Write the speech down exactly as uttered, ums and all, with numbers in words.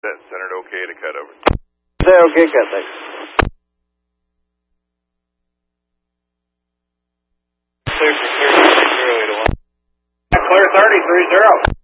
Set centered okay to cut over. Say okay, cut, thanks. Clear for clear, zero eight one. Clear thirty, three zero.